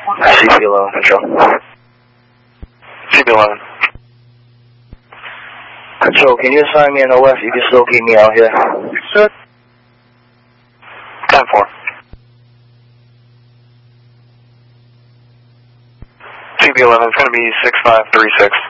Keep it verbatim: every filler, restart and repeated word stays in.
C P eleven, control. C P eleven. Control, can you assign me an O F? You can still keep me out here. Sir. ten four. C P eleven, it's going to be six five three six.